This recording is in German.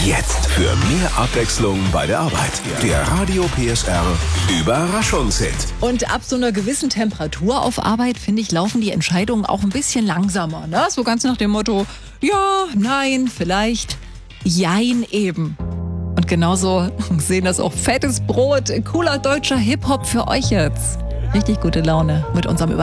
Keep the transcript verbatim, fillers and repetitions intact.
Jetzt für mehr Abwechslung bei der Arbeit. Der Radio P S R Überraschungshit. Und ab so einer gewissen Temperatur auf Arbeit, finde ich, laufen die Entscheidungen auch ein bisschen langsamer. Ne? So ganz nach dem Motto, ja, nein, vielleicht, jein eben. Und genauso sehen das auch fettes Brot, cooler deutscher Hip-Hop für euch jetzt. Richtig gute Laune mit unserem Überraschungshit.